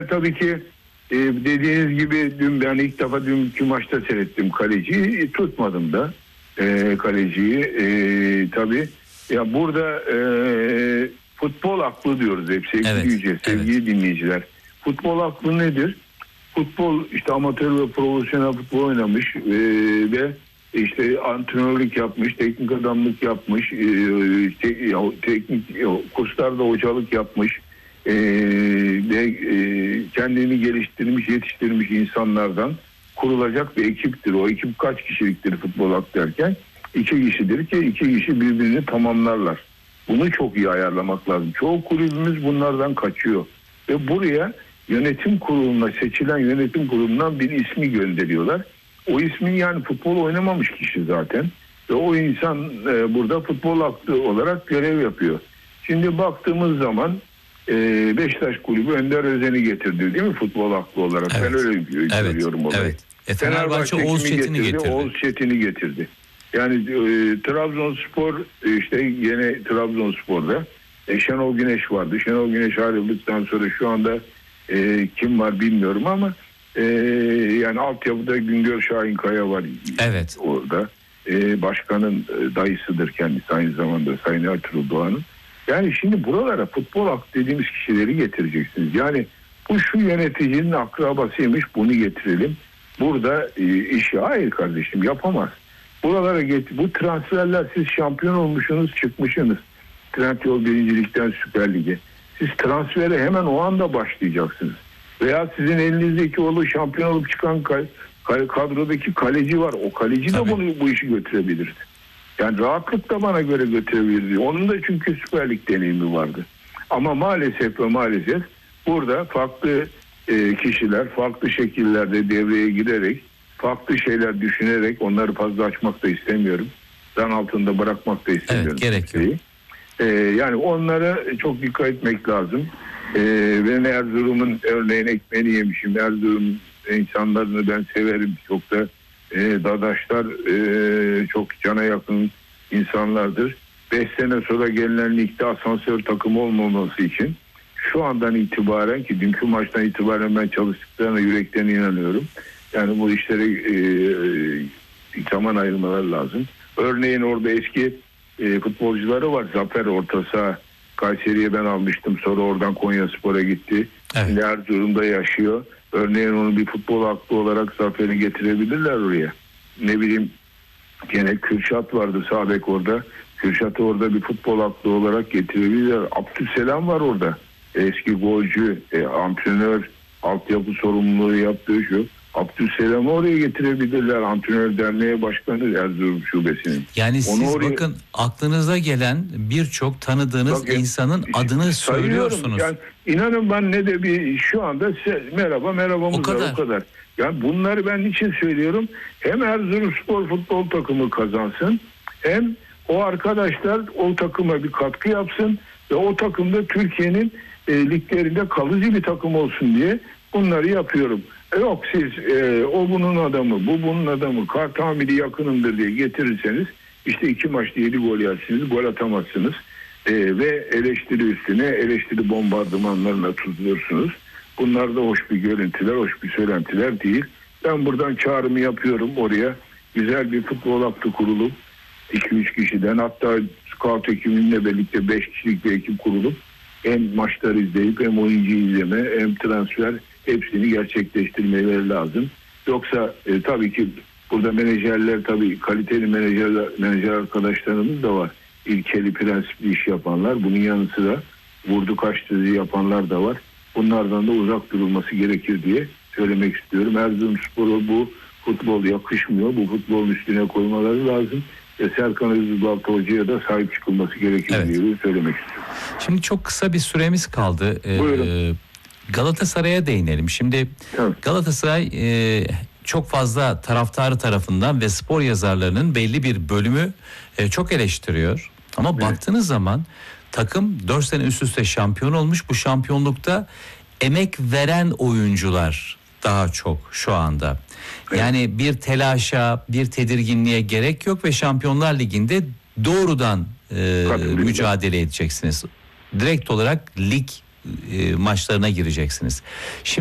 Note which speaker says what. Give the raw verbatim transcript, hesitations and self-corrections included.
Speaker 1: Tabii ki e, dediğiniz gibi dün ben ilk defa dünkü maçta seyrettim kaleciyi. E, tutmadım da e, kaleciyi. E, tabii ya burada e, futbol aklı diyoruz hep sevgili
Speaker 2: Evet,
Speaker 1: Yüce, sevgili
Speaker 2: evet.
Speaker 1: dinleyiciler. Futbol aklı nedir? Futbol işte amatör ve profesyonel futbol oynamış e, ve işte antrenörlük yapmış, teknik adamlık yapmış, e, te, teknik kurslarda hocalık yapmış. Ee, ve e, kendini geliştirmiş, yetiştirmiş insanlardan kurulacak bir ekiptir. O ekip kaç kişiliktir futbol ak derken? İki kişidir ki iki kişi birbirini tamamlarlar. Bunu çok iyi ayarlamak lazım. Çoğu kulübümüz bunlardan kaçıyor. Ve buraya yönetim kuruluna, seçilen yönetim kurulundan bir ismi gönderiyorlar. O ismin yani futbol oynamamış kişi zaten. Ve o insan e, burada futbol aklı olarak görev yapıyor. Şimdi baktığımız zaman Ee, Beşiktaş Kulübü Önder Özen'i getirdi değil mi futbol aklı olarak?
Speaker 2: Evet.
Speaker 1: Ben öyle görüyorum
Speaker 2: evet.
Speaker 1: olayı.
Speaker 2: Evet. E, Fenerbahçe Oğuz Çetin'i getirdi.
Speaker 1: Oğuz Çetin'i getirdi. Yani e, Trabzonspor işte yine Trabzonspor'da e, Şenol Güneş vardı. Şenol Güneş ayrıldıktan sonra şu anda e, kim var bilmiyorum ama e, yani altyapıda Güngör Şahinkaya var.
Speaker 2: Evet.
Speaker 1: Orada. E, başkanın e, dayısıdır kendisi aynı zamanda Sayın Ertuğrul Doğan'ın. Yani şimdi buralara futbol aklı dediğimiz kişileri getireceksiniz. Yani bu şu yöneticinin akrabasıymış, bunu getirelim. Burada e, işi hayır kardeşim yapamaz. Buralara get bu transferler, siz şampiyon olmuşsunuz, çıkmışsınız. Trendyol birincilikten Süper Lig'e. Siz transfere hemen o anda başlayacaksınız. Veya sizin elinizdeki oğlu şampiyon olup çıkan kadrodaki kaleci var. O kaleci
Speaker 2: Tabii.
Speaker 1: de bunu bu işi götürebilirdi. Yani rahatlıkla bana göre götürebilirdi. Onun da çünkü Süper Lig deneyimi vardı. Ama maalesef ve maalesef burada farklı e, kişiler farklı şekillerde devreye girerek, farklı şeyler düşünerek, onları fazla açmak da istemiyorum. Dan altında bırakmak da istemiyorum.
Speaker 2: Evet, gerek yok.
Speaker 1: E, yani onlara çok dikkat etmek lazım. E, ben Erzurum'un örneğin ekmeğini yemişim. Erzurum insanlarını ben severim. Çok da E, dadaşlar e, çok cana yakın insanlardır. Beş sene sonra gelinen ligde asansör takımı olmaması için şu andan itibaren, ki dünkü maçtan itibaren ben çalıştıklarına yürekten inanıyorum. Yani bu işlere e, e, zaman ayırmalar lazım. Örneğin orada eski e, futbolcuları var. Zafer orta saha, Kayseri'ye ben almıştım. Sonra oradan Konyaspor'a gitti.
Speaker 2: Evet.
Speaker 1: Şimdi Erzurum'da yaşıyor. Örneğin onu bir futbol aklı olarak Zafer'i getirebilirler oraya. Ne bileyim gene Kürşat vardı sağ bek orada. Kürşat'ı orada bir futbol aklı olarak getirebilirler. Abdüsselam var orada. Eski golcü, e, antrenör, altyapı sorumluluğu yaptığı şu. Abdüsselam'ı oraya getirebilirler. Antrenör Derneği Başkanı Erzurum Şubesi'nin.
Speaker 2: Yani siz
Speaker 1: Onu oraya...
Speaker 2: bakın aklınıza gelen birçok tanıdığınız
Speaker 1: Bakın,
Speaker 2: insanın adını söylüyorsunuz.
Speaker 1: Yani inanın ben ne de bir şu anda merhaba merhabamız
Speaker 2: O kadar.
Speaker 1: var o kadar. Yani bunları ben niçin söylüyorum? Hem Erzurumspor futbol takımı kazansın, hem o arkadaşlar o takıma bir katkı yapsın ve o takımda Türkiye'nin e, liglerinde kalıcı bir takım olsun diye bunları yapıyorum. E, yok siz e, o bunun adamı, bu bunun adamı, kar tamiri yakınımdır diye getirirseniz işte iki maçta yedi gol yersiniz, gol atamazsınız. E, ve eleştiri üstüne eleştiri bombardımanlarına tutuluyorsunuz. Bunlar da hoş bir görüntüler, hoş bir söylentiler değil. Ben buradan çağrımı yapıyorum oraya. Güzel bir futbol aklı kurulup iki üç kişiden, hatta scout ekibiyle birlikte beş kişilik bir ekip kurulup hem maçları izleyip hem oyuncu izleme hem transfer hepsini gerçekleştirmeleri lazım. Yoksa e, tabii ki burada menajerler, tabii kaliteli menajerler, menajer arkadaşlarımız da var. İlkeli prensipli iş yapanlar. Bunun yanı sıra vurdu kaçtı yapanlar da var. Bunlardan da uzak durulması gerekir diye söylemek istiyorum. Erzurumspor'a bu futbol yakışmıyor. Bu futbolun üstüne koymaları lazım. Ve Serkan Özbalta Hoca'ya da sahip çıkılması gerekir
Speaker 2: Evet.
Speaker 1: diye söylemek istiyorum.
Speaker 2: Şimdi çok kısa bir süremiz kaldı.
Speaker 1: Buyurun.
Speaker 2: Ee, Galatasaray'a değinelim. Şimdi
Speaker 1: Evet.
Speaker 2: Galatasaray e, çok fazla taraftarı tarafından ve spor yazarlarının belli bir bölümü e, çok eleştiriyor. Ama
Speaker 1: Evet.
Speaker 2: baktığınız zaman takım dört sene üst üste şampiyon olmuş. Bu şampiyonlukta emek veren oyuncular daha çok şu anda.
Speaker 1: Evet.
Speaker 2: Yani bir telaşa, bir tedirginliğe gerek yok ve Şampiyonlar Ligi'nde doğrudan e, mücadele edeceksiniz. Direkt olarak lig e, maçlarına gireceksiniz. Şimdi